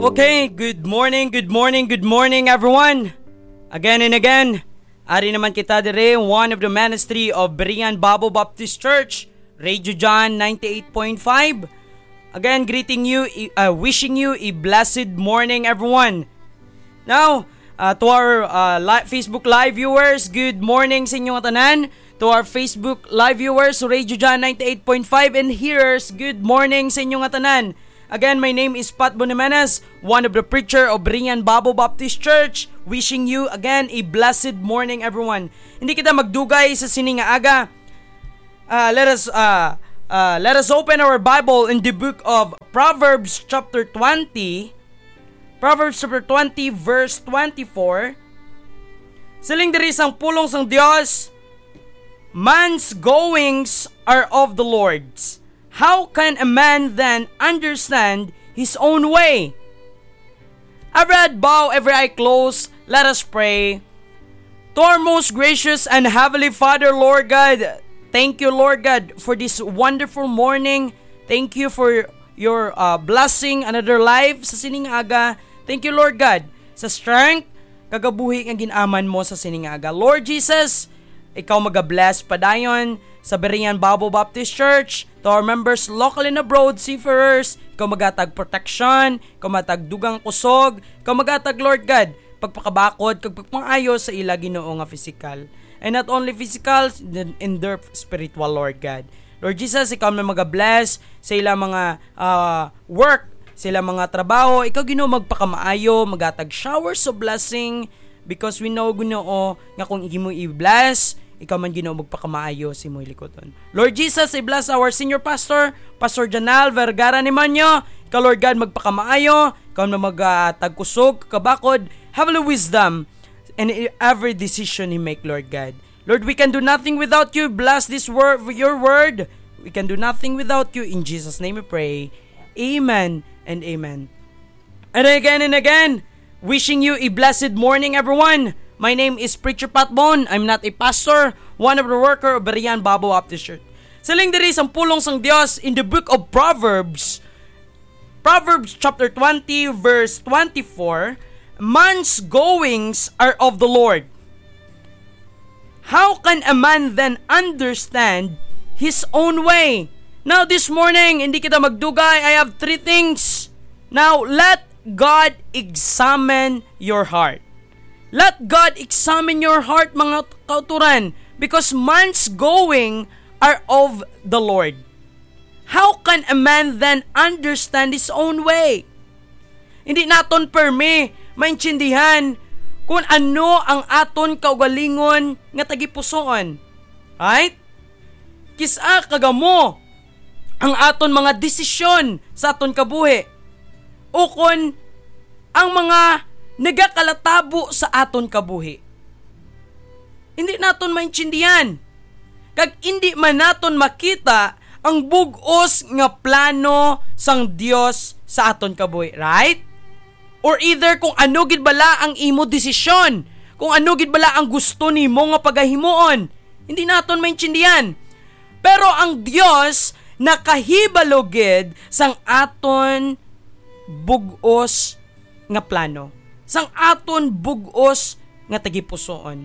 Okay, good morning everyone. Again and again, ari naman kita dire, one of the ministry of Berean Bible Baptist Church, Radio John 98.5. Again, greeting you, wishing you a blessed morning everyone. Now, to our Facebook Live viewers, good morning sa inyong tanan. To our Facebook Live viewers, Radio John 98.5 and hearers, good morning sa inyong tanan. Again, my name is Pat Bonemenes, one of the preacher of Berean Bible Baptist Church. Wishing you again a blessed morning everyone. Hindi kita magdugay sa sining nga aga. Let us open our Bible in the book of Proverbs chapter 20. Proverbs chapter 20 verse 24. Siling diri sang pulong sang Dios, man's goings are of the Lord's. How can a man then understand his own way? Every head bow, every eye closed, let us pray. To our most gracious and heavenly Father, Lord God, thank you, Lord God, for this wonderful morning. Thank you for your blessing, another life sa sining aga. Thank you, Lord God, sa strength, kagabuhi nga ginaman mo sa sining aga. Lord Jesus, ikaw mag-bless padayon sa Berean Bible Baptist Church, to our members local and abroad, seafarers, ikaw magatag protection, ikaw magatag dugang kusog, ikaw magatag, Lord God, pagpakabakod, kag pagpangayo sa ila Ginoo nga physical. And not only physical, in their spiritual, Lord God. Lord Jesus, ikaw na mag-bless sa ila mga work, sa ila mga trabaho, ikaw Ginoo magpakamaayo, magatag showers of blessing, because we know Ginoo nga kung imo i-bless, ikaw man Ginoo magpakamaayo si mo likoton. Lord Jesus, I bless our senior pastor, Pastor Janal Vergara ni Manyo. Ikaw Lord God magpakamaayo, ikaw na magtagkusog, kabakod, heavenly wisdom in every decision he make, Lord God. Lord, we can do nothing without you. Bless this word, your word. We can do nothing without you. In Jesus' name we pray. Amen and amen. And again, wishing you a blessed morning everyone. My name is Preacher Pat Bon. I'm not a pastor, one of the worker of Berean Bible Baptist Church. Siling diri sang pulong sang Dios in the book of Proverbs. Proverbs chapter 20 verse 24. Man's goings are of the Lord. How can a man then understand his own way? Now this morning, hindi kita magdugay. I have 3 things. Now let God examine your heart. Let God examine your heart, mga kauturan, because man's going are of the Lord. How can a man then understand his own way? Hindi naton permi maintindihan kung ano ang aton kaugalingon nga tagipusoon. Right? Kisa kagamo ang aton mga desisyon sa aton kabuhi. O kung ang mga nagakalatabo sa aton kabuhi. Hindi naton maintindihan. Kag hindi man naton makita ang bug-os nga plano sang Dios sa aton kabuhi, right? Or either kung ano gid bala ang imo desisyon, kung ano gid bala ang gusto nimo nga pagahimuon, hindi naton maintindihan. Pero ang Dios nakahibalo gid sang aton bug-os nga plano. Sang aton bugos nga tagipusoon.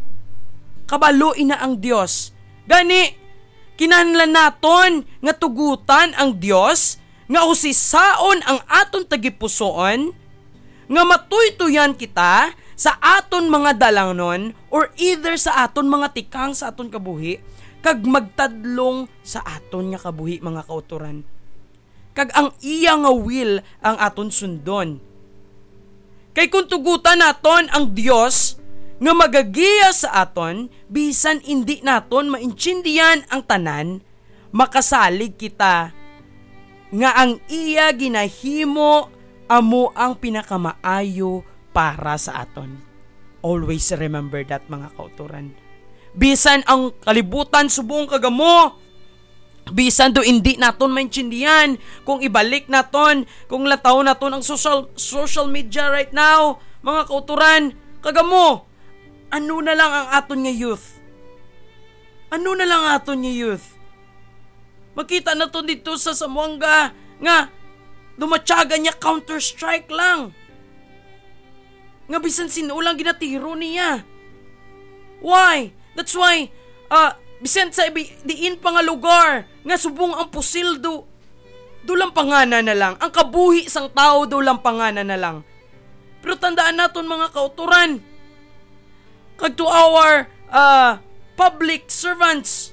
Kabalo ina ang Dios. Gani, kinahanglan naton nga tugutan ang Dios, nga usisaon ang aton tagipusoon, nga matuytuyan kita sa aton mga dalangnon or either sa aton mga tikang sa aton kabuhi, kag magtadlong sa aton nga kabuhi, mga kauturan. Kag ang iya nga will ang aton sundon. Kay kung tugutan naton ang Dios nga magagiya sa aton, bisan hindi naton maintindihan ang tanan, makasalig kita nga ang iya ginahimo amo ang pinakamaayo para sa aton. Always remember that, mga kauturan. Bisan ang kalibutan subong kagamo, bisan do hindi naton maintindihan, kung ibalik naton, kung lataw naton ang social media right now, mga kauturan, kagamo, ano na lang ang aton nga youth? Ano na lang ang aton nga youth? Makita naton dito sa Samuanga nga dumatsaga niya counter-strike lang. Nga bisan sino lang ginatiro niya. Why? That's why, bisan sa diin pa nga lugar, nga subong ang pusil lang pangana na lang. Ang kabuhi sang tao lang pangana na lang. Pero tandaan naton mga kauturan, kag to our public servants,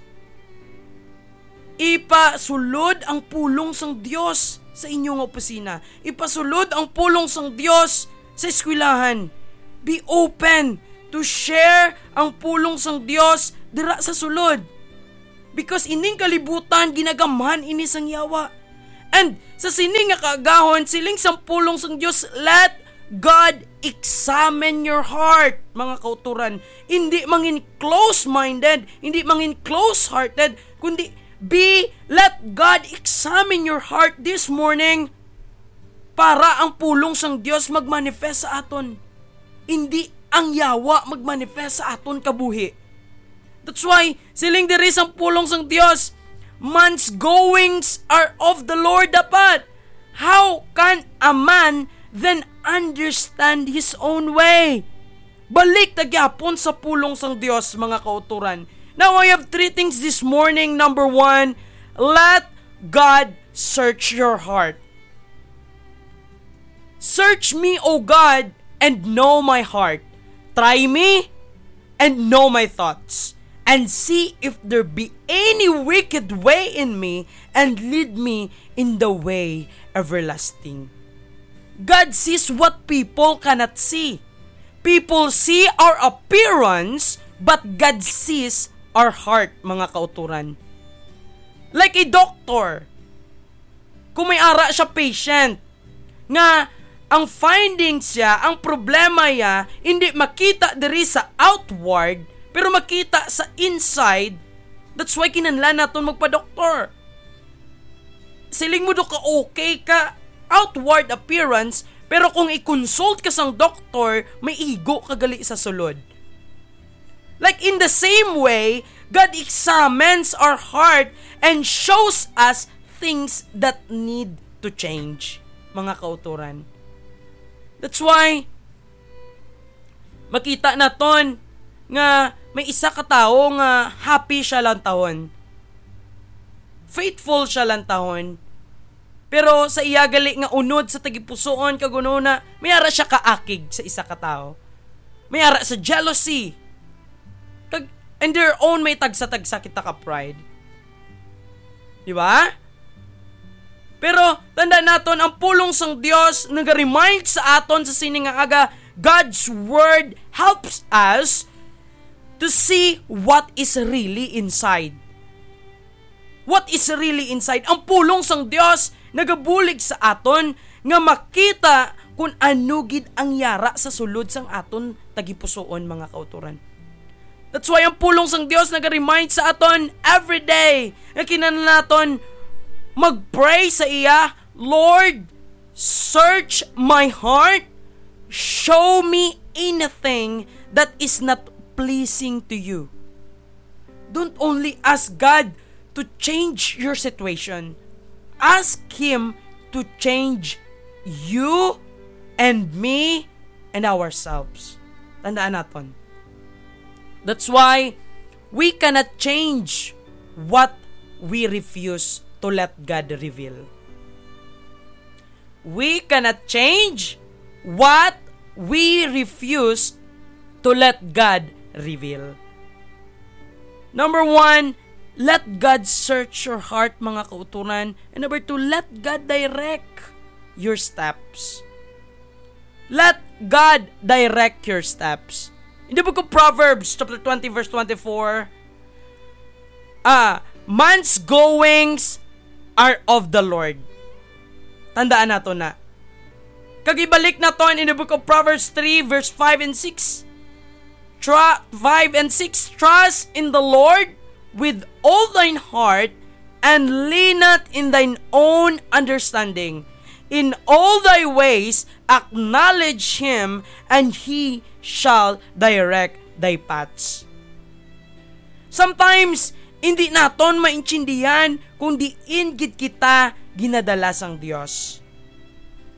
ipasulod ang pulong sang Dios sa inyong opisina. Ipasulod ang pulong sang Dios sa eskwelahan. Be open to share ang pulong sang Dios dira sa sulod. Because ining kalibutan ginagamahan ini sang yawa. And sa sining nga kaagahon, siling sang pulong sang Dios, let God examine your heart, mga kauturan. Hindi mangin close-minded, hindi mangin close-hearted, kundi let God examine your heart this morning para ang pulong sang Dios magmanifest sa aton. Hindi ang yawa magmanifest sa aton kabuhi. That's why, siling diri sang pulong sang Dios, man's goings are of the Lord dapat. How can a man then understand his own way? Balik tagyapon sa pulong sang Dios, mga kauturan. Now, I have 3 things this morning. Number 1, let God search your heart. Search me, O God, and know my heart. Try me and know my thoughts, and see if there be any wicked way in me, and lead me in the way everlasting. God sees what people cannot see. People see our appearance, but God sees our heart, mga kauturan. Like a doctor, kung may ara siya patient, nga ang findings niya, ang problema niya, hindi makita diri sa outward, pero makita sa inside. That's why kinahanglan naton magpa-doktor. Siling mo do ka okay ka outward appearance, pero kung i-consult ka sang doktor, may igo kagali sa sulod. Like in the same way, God examines our heart and shows us things that need to change, mga kauturan. That's why, makita naton nga may isa ka tao nga happy siya lang taon. Faithful siya lang taon. Pero sa iya gali nga unod sa tagipusoon kagununa, may ara siya kaakig sa isa ka tao. May ara sa jealousy. And their own may tagsa-tagsa kita ka pride. Di ba? Pero tanda naton ang pulong sang Dios nag-remind sa aton sa sining nga aga, God's word helps us to see what is really inside. What is really inside? Ang pulong sang Dios nagabulig sa aton nga makita kung ano gid ang yara sa sulod sang aton tagipusoon, mga kauturan. That's why ang pulong sang Dios nag-remind sa aton every day na kinahanglan naton mag-pray sa iya, Lord, search my heart, show me anything that is not pleasing to you. Don't only ask God to change your situation. Ask Him to change you and me and ourselves. Tandaan natin. That's why we cannot change what we refuse to let God reveal. We cannot change what we refuse to let God reveal. Number 1, let God search your heart, mga kauturan. And number 2, let God direct your steps. Let God direct your steps. In the book of Proverbs, chapter 20, verse 24, man's goings are of the Lord. Tandaan nato na. Kagibalik naton in the book of Proverbs 3, verse 5 and 6. 5 and 6, trust in the Lord with all thine heart, and lean not in thine own understanding. In all thy ways acknowledge Him, and He shall direct thy paths. Sometimes, hindi naton maintindihan kung diin gid kita ginadala sang Dios.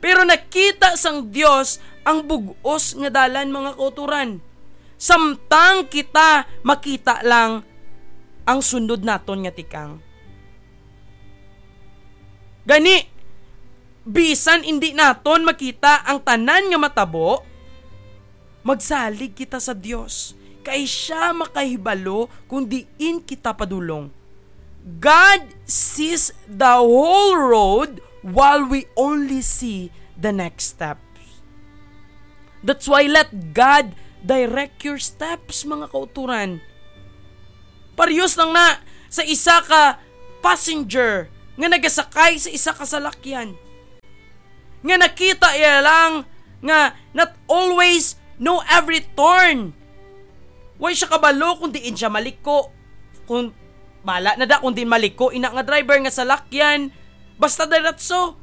Pero nakita sang Dios ang bugos nga dalan, mga kauturan. Samtang kita makita lang ang sundod naton nga tikang. Gani, bisan hindi naton makita ang tanan nga matabo, magsalig kita sa Dios. Kay siya makahibalo kung diin kita padulong. God sees the whole road while we only see the next steps. That's why let God direct your steps, mga kauturan. Parehas lang na sa isa ka passenger nga nagasakay sa isa ka salakyan. Nga nakita iya lang nga not always know every turn. Why siya kabalo kung diin siya maliko. Kung bala na da kung diin maliko, ina nga driver nga salakyan, basta diretso.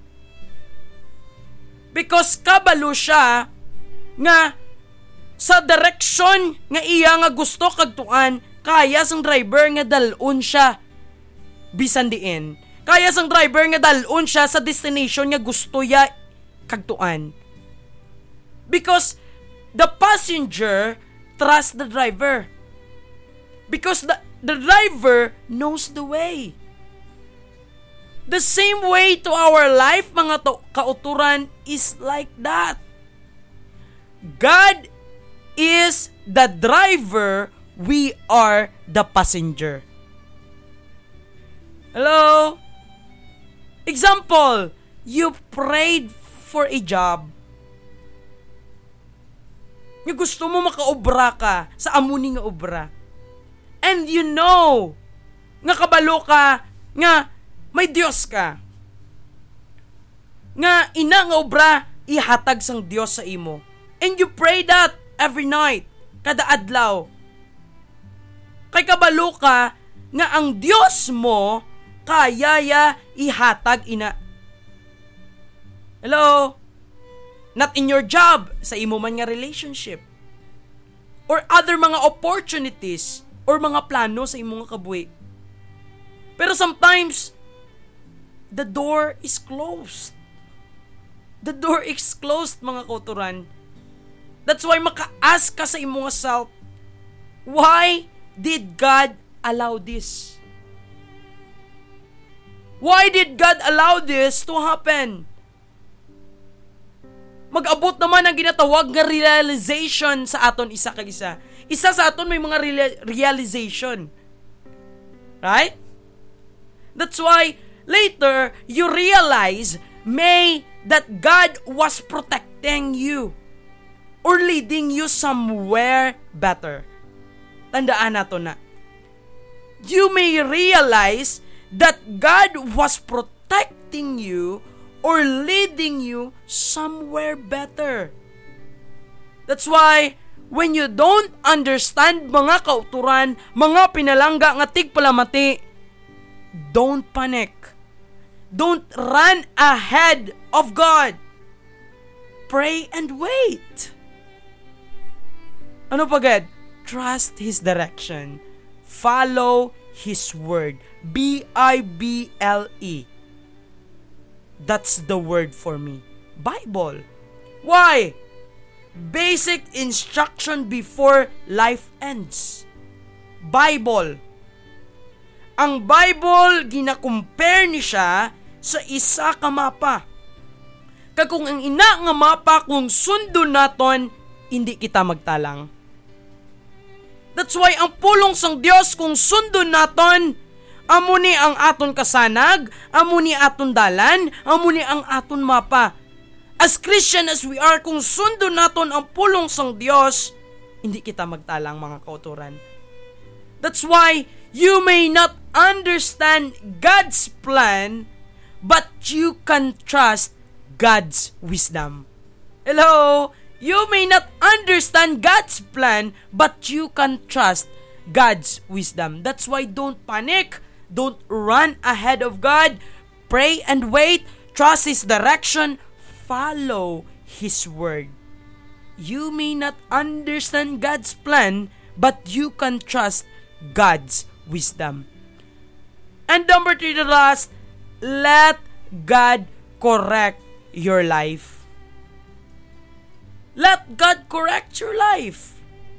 Because kabalo siya nga sa direction nga iya nga gusto kagtuan, kaya sang driver nga dalon siya bisan diin. Kaya sang driver nga dalon siya sa destination nga gusto ya kagtuan. Because the passenger trust the driver. Because the driver knows the way. The same way to our life, mga kauturan, is like that. God is the driver, we are the passenger. Hello? Example, you prayed for a job. Yung gusto mo makaobra ka sa amuni nga obra. And you know, nga kabalo ka, nga may Diyos ka. Nga ina nga obra, ihatag sang Diyos sa imo. And you pray that every night, kada adlaw. Kay kabalo ka, nga ang Diyos mo, kaya ihatag ina. Hello? Not in your job, sa imo man nga relationship. Or other mga opportunities, or mga plano sa imo nga kabuhi. Pero sometimes, the door is closed. The door is closed, mga kauturan. That's why maka-ask ka sa imo nga self, why did God allow this? Why did God allow this to happen? Mag-abot naman ang ginatawag nga realization sa aton isa kag isa. Isa sa aton may mga realization. Right? That's why later you realize that God was protecting you or leading you somewhere better. Tandaan nato na. You may realize that God was protecting you or leading you somewhere better. That's why, when you don't understand mga kauturan, mga pinalangga nga tigpalamati, don't panic. Don't run ahead of God. Pray and wait. Ano pa God? Trust His direction. Follow His word. Bible. That's the word for me. Bible. Why? Basic instruction before life ends. Bible. Ang Bible, gina-compare ni siya sa isa ka mapa. Kag kung ang ina nga mapa, kung sundo naton, hindi kita magtalang. That's why ang pulong sang Dios, kung sundo naton, amo ni ang aton kasanag, amo ni aton dalan, amo ni ang aton mapa. As Christian as we are, kung sundo naton ang pulong sang Dios, hindi kita magtalang, mga kauturan. That's why you may not understand God's plan, but you can trust God's wisdom. Hello? You may not understand God's plan, but you can trust God's wisdom. That's why don't panic. Don't run ahead of God. Pray and wait. Trust His direction. Follow His word. You may not understand God's plan, but you can trust God's wisdom. And number 3, the last, let God correct your life. Let God correct your life.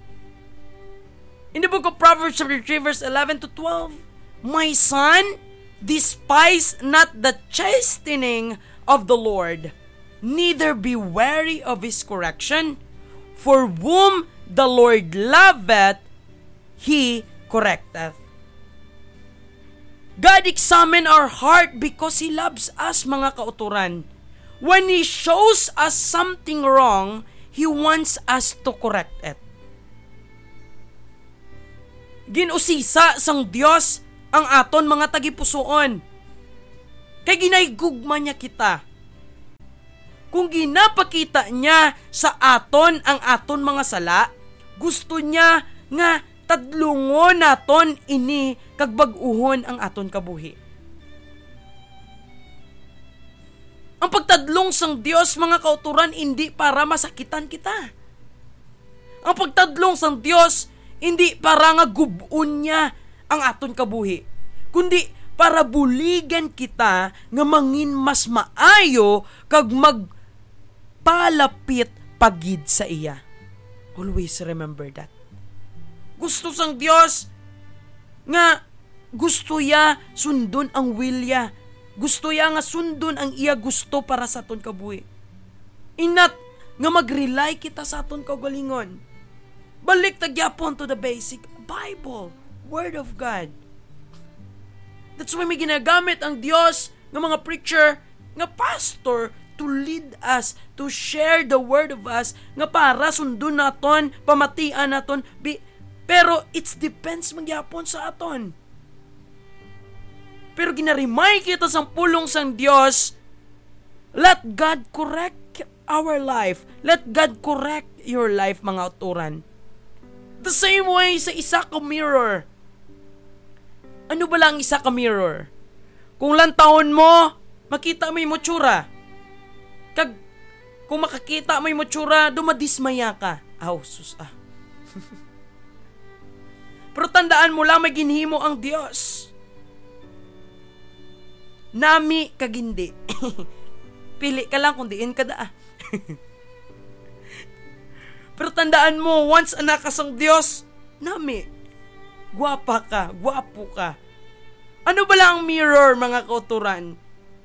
In the book of Proverbs chapter 3 verse 11 to 12, my son, despise not the chastening of the Lord, neither be weary of his correction, for whom the Lord loveth, he correcteth. God examine our heart because He loves us, mga kauturan. When He shows us something wrong, He wants us to correct it. Ginusisa sang Dios ang aton mga tagipusoon. Kay ginaygugma niya kita. Kung ginapakita niya sa aton ang aton mga sala, gusto niya nga tadlungon naton ini kag bag-uhon ang aton kabuhi. Ang pagtadlong sang Dios, mga kauturan, hindi para masakitan kita. Ang pagtadlong sang Dios, hindi para nga gubun niya ang aton kabuhi, kundi para buligan kita nga mangin mas maayo kag magpalapit pagid sa iya. Always remember that. Gusto sang Dios nga gusto ya sundon ang will ya. Gusto ya nga sundon ang iya gusto para sa aton kabuhi. Inat nga mag-rely kita sa aton kaugalingon. Balik tagyapon to the basic Bible, Word of God. That's why may ginagamit ang Dios ng mga preacher, nga pastor, to lead us, to share the Word of us, nga para sundon naton, pamatian naton, pero it depends magyapon sa aton. Pero ginarimay kita sa pulong sang Dios, let God correct our life. Let God correct your life, mga uturan. The same way sa isa ka mirror. Ano ba lang isa ka mirror? Kung lantahon mo, makita mo yung motsura. Kung makakita mo yung motsura, dumadismaya ka. Sus. Pero tandaan mo lang, may ginhimo ang Diyos. Nami kagindi. Pili ka lang kung diin ka da. Pero tandaan mo, once anak ka sang Diyos, nami, gwapa ka, gwapo ka. Ano ba lang ang mirror, mga kauturan?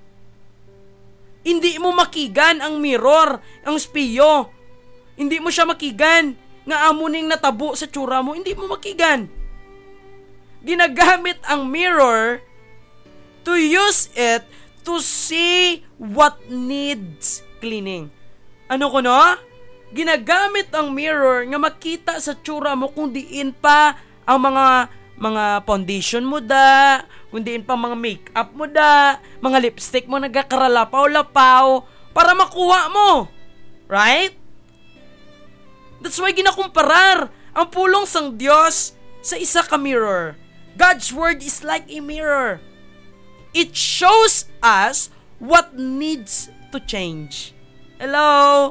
Hindi mo makigan ang mirror, ang spiyo. Hindi mo siya makigan nga amuning natabo sa tsura mo. Hindi mo makigan. Ginagamit ang mirror to use it to see what needs cleaning. Ano ko no? Ginagamit ang mirror nga makita sa tsura mo kung diin pa ang mga foundation mo da, kung diin pa mga makeup mo da, mga lipstick mo nagkakaralapaw-lapaw para makuha mo. Right? That's why ginakumparar ang pulong sang Diyos sa isa ka mirror. God's word is like a mirror. It shows us what needs to change. Hello?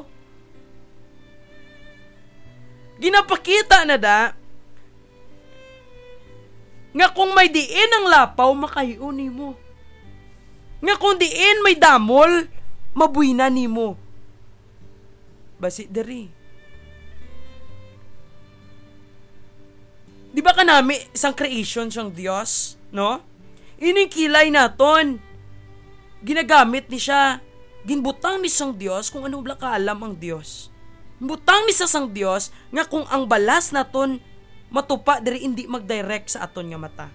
Ginapakita na da nga kung may diin ang lapaw, makayuni mo. Nga kung diin may damol, mabuina ni mo. Basi dari. Di ba kanami isang creation siyang Diyos, no? Ining kilay naton, ginagamit ni siya, ginbutang ni sang Diyos kung ano bla kaalam ang Diyos. Butang ni sa sang Diyos nga kung ang balas naton matupa diri hindi magdirect sa aton nga mata.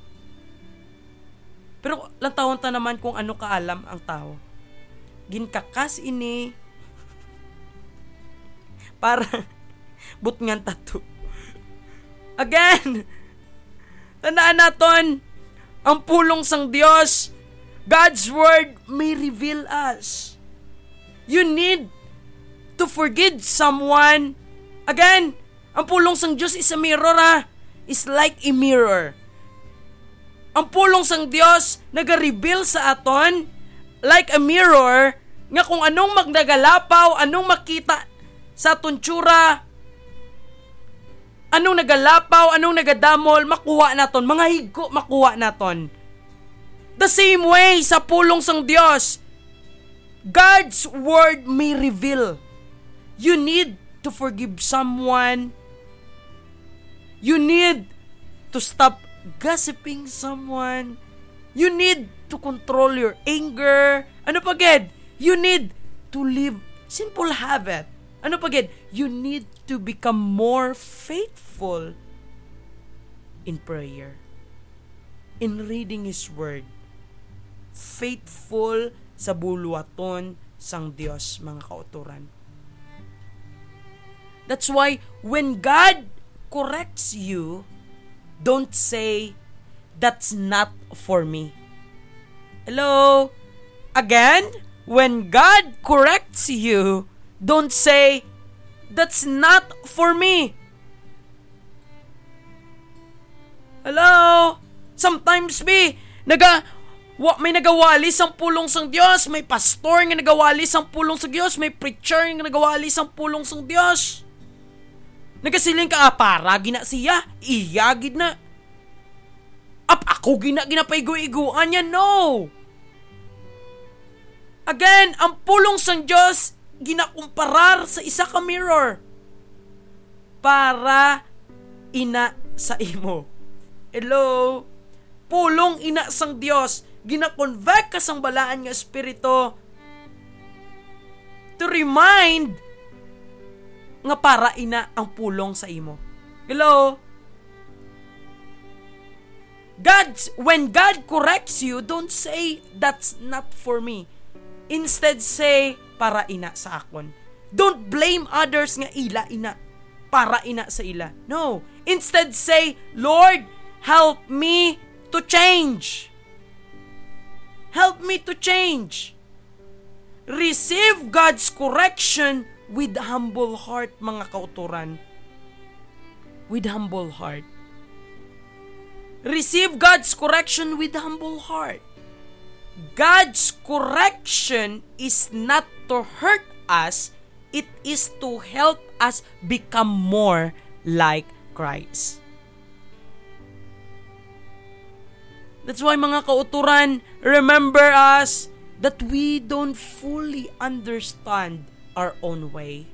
Pero lantawon ta naman kung ano kaalam ang tao. Ginkakas ini para butngan tattoo. Again, tandaan naton ang pulong sang Diyos. God's word may reveal us. You need to forgive someone. Again, ang pulong sang Diyos is a mirror is like a mirror. Ang pulong sang Diyos nag-reveal sa aton like a mirror nga kung anong magnagalapaw, anong makita sa aton tsura, anong nagalapaw, anong nagadamol, makuha naton, mga higko makuha naton. The same way sa pulong sang Diyos. God's word may reveal. You need to forgive someone. You need to stop gossiping someone. You need to control your anger. Ano pa gid? You need to live simple habit. Ano pa gid? You need to become more faithful in prayer, in reading His Word. Faithful sa buluhaton sang Dios, mga kauturan. That's why when God corrects you, don't say, that's not for me. Hello? Again, when God corrects you, don't say, that's not for me. Hello? Sometimes may nagawalis ang pulong sang Dios, may pastor nga nagawalis ang pulong sa Dios, may preacher nga nagawalis ang pulong sang Dios. Nagasiling ka, para gina siya, iyagid na. Ako ginapaigo-iguan niya, no. Again, ang pulong sang Dios ginakumparar sa isa ka mirror para ina sa imo. Hello? Pulong ina sang Dios, gina-convect ka sang balaan nga espiritu to remind nga para ina ang pulong sa imo. Hello? When God corrects you, don't say, that's not for me. Instead, say, para ina sa akon. Don't blame others nga ila ina, para ina sa ila. No. Instead, say, Lord, help me to change. Help me to change. Receive God's correction with humble heart, mga kauturan. With humble heart. Receive God's correction with humble heart. God's correction is not to hurt us, it is to help us become more like Christ. That's why, mga kauturan, remember us that we don't fully understand our own way.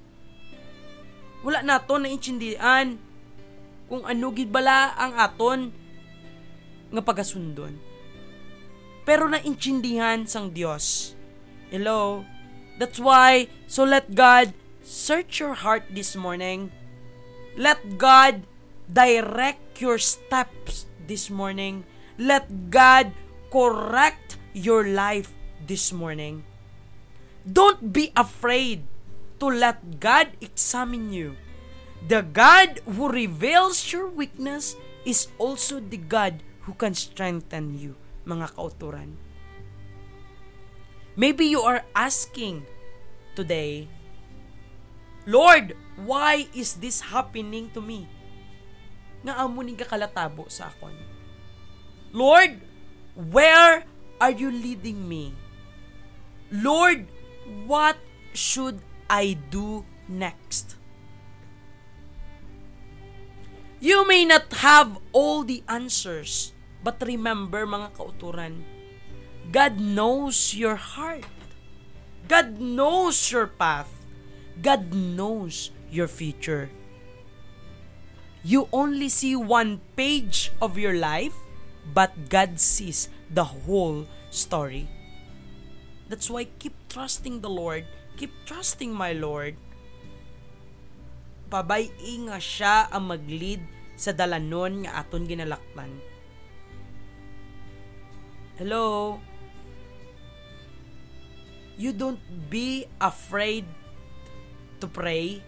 Wala nato naintindihan kung ano gid bala ang aton nga pagasundon. Pero naintindihan sang Dios. Hello? That's why, so let God search your heart this morning. Let God direct your steps this morning. Let God correct your life this morning. Don't be afraid to let God examine you. The God who reveals your weakness is also the God who can strengthen you, mga kauturan. Maybe you are asking today, Lord, why is this happening to me? Nga amo ning kakalatabo sa akon. Lord, where are you leading me? Lord, what should I do next? You may not have all the answers, but remember, mga kauturan, God knows your heart. God knows your path. God knows your future. You only see one page of your life, but God sees the whole story. That's why keep trusting the Lord. Keep trusting my Lord. Pabay-i nga siya ang mag-lead sa dalanon nga aton ginalaktan. Hello? You don't be afraid to pray.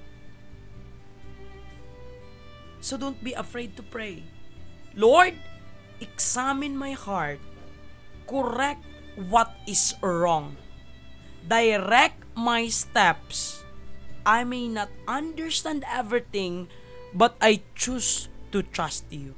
So don't be afraid to pray. Lord, examine my heart. Correct what is wrong. Direct my steps. I may not understand everything, but I choose to trust you.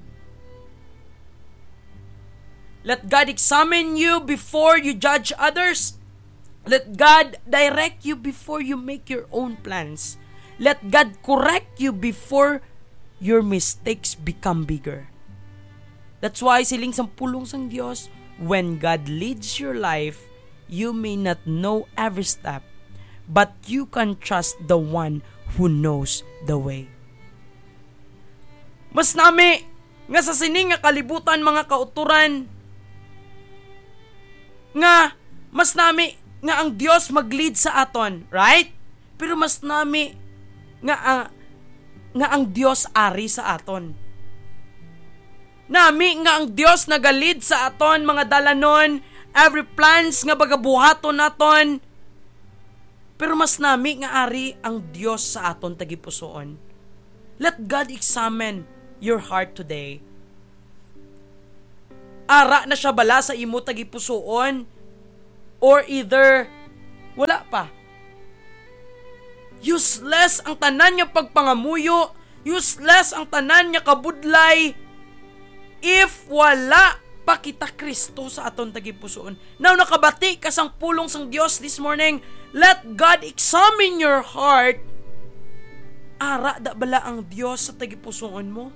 Let God examine you before you judge others. Let God direct you before you make your own plans. Let God correct you before your mistakes become bigger. That's why siling sang pulong sang Dios, when God leads your life, you may not know every step, but you can trust the one who knows the way. Mas nami nga sa sining nga kalibutan mga kauturan nga mas nami nga ang Dios mag-lead sa aton, right? Pero mas nami nga ang Dios ari sa aton. Nami nga ang Dios nagalid sa aton mga dalanon, every plans nga bagabuhaton naton. Pero mas nami nga ari ang Dios sa aton tagipusoon. Let God examine your heart today. Ara na siya bala sa imo tagipusoon or either wala pa. Useless ang tanan niya pagpangamuyo, useless ang tanan niya kabudlay if wala pa kita Kristo sa aton tagipusoon. Now nakabati ka sang pulong sang Dios this morning, let God examine your heart. Ara da bala ang Dios sa tagipusoon mo?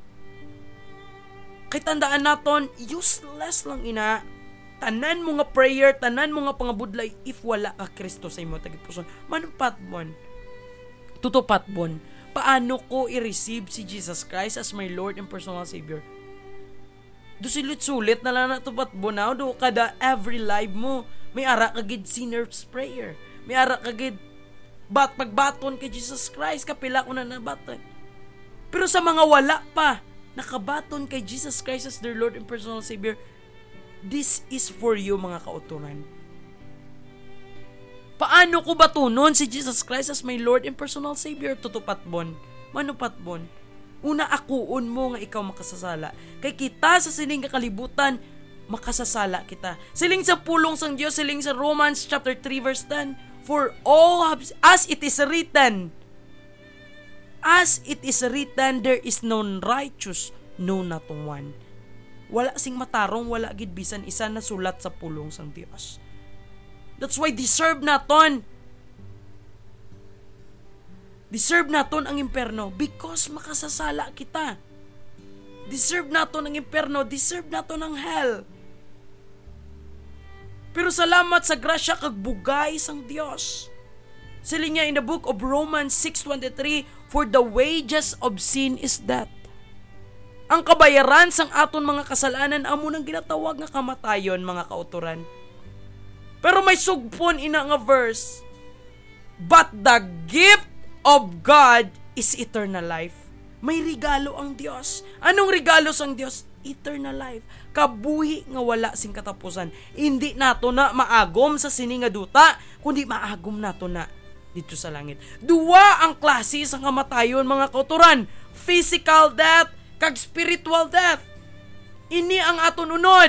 Kay tandaan naton, useless lang ina. Tanan mo nga prayer, tanan mo nga pangabudlay if wala ka Kristo sa imo tagipusoon. Manupat bon. Tutupat bon. Paano ko i-receive si Jesus Christ as my Lord and personal Savior? Do sulit-sulit na lang natupat bon now. Do kada every live mo. May ara kagid sinner's prayer. May ara kagid pagbaton kay Jesus Christ. Kapila ko na nabaton. Pero sa mga wala pa, nakabaton kay Jesus Christ as their Lord and personal Savior, this is for you mga kauturan. Paano ko batunon si Jesus Christ as my Lord and personal Savior? Tutupat bon. Manupat bon. Una akuon mo nga ikaw makasasala. Kay kita sa sining kakalibutan, makasasala kita. Siling sa pulong sang Dios, siling sa Romans chapter 3 verse 10, for all as it is written, there is none righteous, no not one. Wala sing matarong, wala gid bisan isa na sulat sa pulong sang Dios. That's why deserve naton ang imperno because makasasala kita. Deserve naton ang imperno, deserve naton ang hell. Pero salamat sa grasya kag bugay sang Dios. Sila niya in the book of Romans 6:23, for the wages of sin is death. Ang kabayaran sang aton mga kasalanan amo nang ginatawag nga kamatayon mga kauturan. Pero may sugpon ina nga verse, but the gift of God is eternal life. May regalo ang Dios. Anong regalo sang Dios? Eternal life. Kabuhi nga wala sing katapusan. Hindi nato na maagom sa sini nga duta, kundi maagom nato na dito sa langit. Duwa ang klase sa kamatayon mga kauturan. Physical death kag spiritual death. Ini ang aton unod.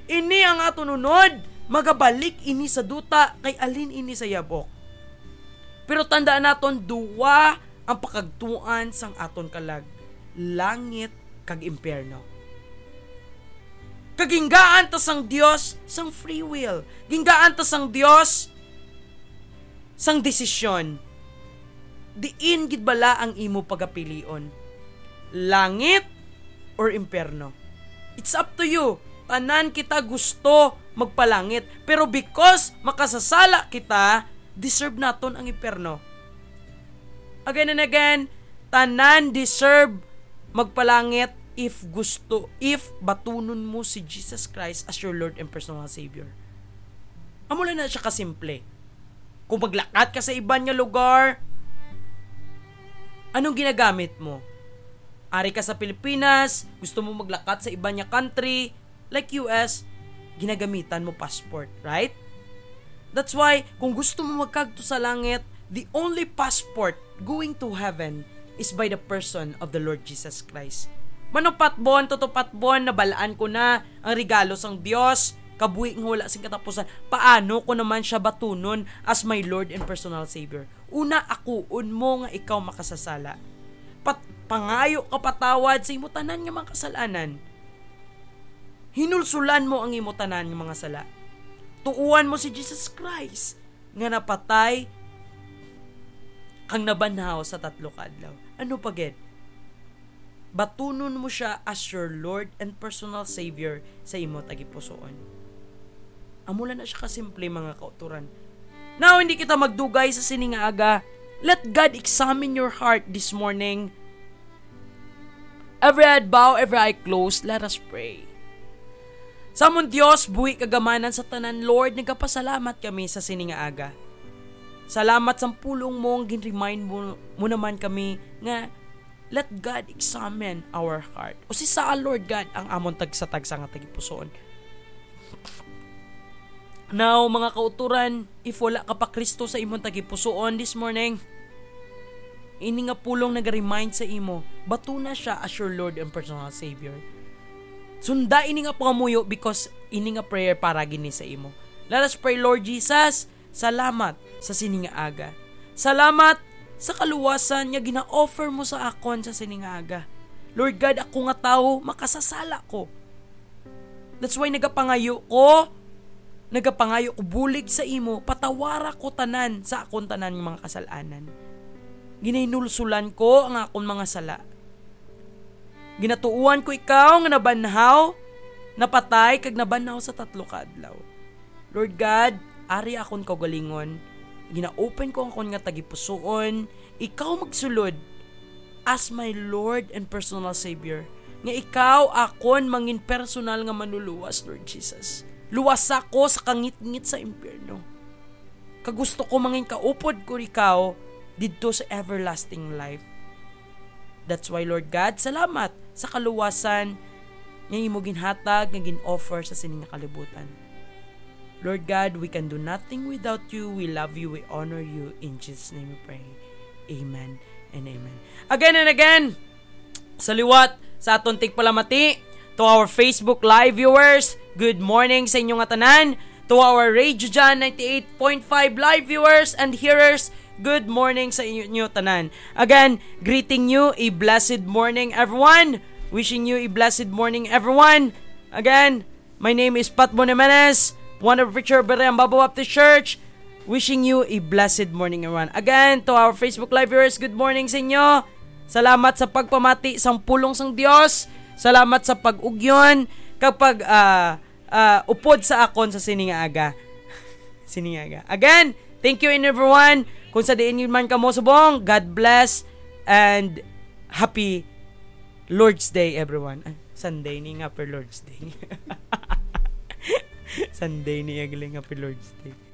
Magabalik ini sa duta kay alin ini sa yabok. Pero tandaan naton duwa ang pakagtuan sang aton kalag, langit kag impyerno. Kaginggaan ta sang Dios sang free will. Ginggaan ta sang Dios sang desisyon. Diin gid bala ang imo pagapilion. Langit or impyerno. It's up to you. Tanan kita gusto magpalangit. Pero because makasasala kita, deserve naton ang impyerno. Again and again, tanan deserve magpalangit if batunon mo si Jesus Christ as your Lord and personal Savior. Amula na siya kasimple. Kung maglakat ka sa iban nga lugar, anong ginagamit mo? Ari ka sa Pilipinas, gusto mo maglakat sa iban nga country, like US, ginagamitan mo passport, right? That's why, kung gusto mo magkagto sa langit, the only passport going to heaven is by the person of the Lord Jesus Christ. Manupatbon, tutupatbon, nabalaan ko na ang regalo sang Dios, kabuhi nga wala sing katapusan. Paano ko naman siya batunon as my Lord and personal Savior? Una, akuon mo nga ikaw makasasala. Pangayo ka patawad sa imo tanan nga mga kasalanan. Hinulsulan mo ang imo tanan nga mga sala. Tuuan mo si Jesus Christ nga napatay kang nabanhaw sa 3 ka adlaw. Ano pa gid? Batunon mo siya as your Lord and personal Savior sa imo tagipusoon. Amula na siya kasimple mga kauturan. Now, hindi kita magdugay sa sining nga aga. Let God examine your heart this morning. Every head bow, every eye closed, let us pray. Sa amon Diyos, buhi kagamanan sa tanan, Lord, nagapasalamat kami sa sining nga aga. Salamat sa pulong mo, gin-remind mo naman kami nga, let God examine our heart. O si sa Lord God, ang amon tagsa-tagsa nga tagipusoon. Now, mga kauturan, if wala ka pa Kristo sa imong tagipusoon this morning, ini nga pulong nag-remind sa imo, bato na siya as your Lord and personal Savior. Sunda ini nga pangamuyo because ini nga prayer para gini sa imo. Let us pray, Lord Jesus, salamat sa sining nga aga. Salamat sa kaluwasan nga gina-offer mo sa akon sa sining nga aga. Lord God, ako nga tao, makasasala ko. That's why nagapangayo ko bulig sa imo, patawara ko tanan sa akon tanan ng mga kasalanan. Ginainulsulan ko ang akon mga sala. Ginatuuan ko ikaw nga nabanhaw, napatay, kag nabanhaw sa 3 ka adlaw. Lord God, ari akon kaugalingon, gina-open ko ang akon nga tagipusoon, ikaw magsulod as my Lord and personal Savior. Nga ikaw akon mangin personal nga manluluwas, Lord Jesus. Luwas ako sa kangit-ngit sa impyerno. Kagusto ko mangin kaupod ko ikaw didto sa everlasting life. That's why, Lord God, salamat sa kaluwasan nga imo ginhatag nga gin-offer sa sining nga kalibutan. Lord God, we can do nothing without you. We love you. We honor you. In Jesus' name we pray. Amen and amen. Again and again, sa liwat sa aton tigpalamati, to our Facebook Live viewers, good morning sa inyong tanan. To our Radio Jan 98.5 live viewers and hearers, good morning sa inyo tanan. Again, greeting you a blessed morning everyone. Wishing you a blessed morning everyone. Again, my name is Pat Bonemenes, one of Richard Berean Bible Baptist Church. Wishing you a blessed morning everyone. Again, to our Facebook Live viewers, good morning sa inyo. Salamat sa pagpamati sang pulong sang Dios. Salamat sa pag-ugyon kapag upod sa akon sa siningaga. Siningaga. Again, thank you in everyone. Kung sa diin yun man ka mo subong, God bless and happy Lord's Day everyone. Sunday ni nga per Lord's Day. Sunday ni agaling happy Lord's Day.